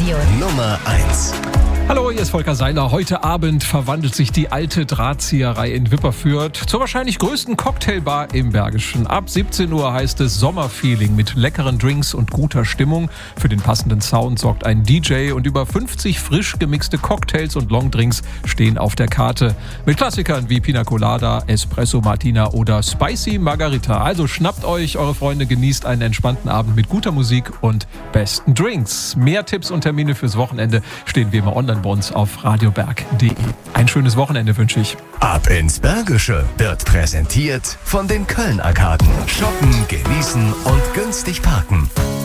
Radio. Nummer 1. Hallo, hier ist Volker Seiler. Heute Abend verwandelt sich die alte Drahtzieherei in Wipperfürth zur wahrscheinlich größten Cocktailbar im Bergischen. Ab 17 Uhr heißt es Sommerfeeling mit leckeren Drinks und guter Stimmung. Für den passenden Sound sorgt ein DJ und über 50 frisch gemixte Cocktails und Longdrinks stehen auf der Karte. Mit Klassikern wie Pina Colada, Espresso Martina oder Spicy Margarita. Also schnappt euch eure Freunde, genießt einen entspannten Abend mit guter Musik und besten Drinks. Mehr Tipps und Termine fürs Wochenende stehen wie immer online bei uns auf radioberg.de. Ein schönes Wochenende wünsche ich. Ab ins Bergische wird präsentiert von den Köln-Arkaden. Shoppen, genießen und günstig parken.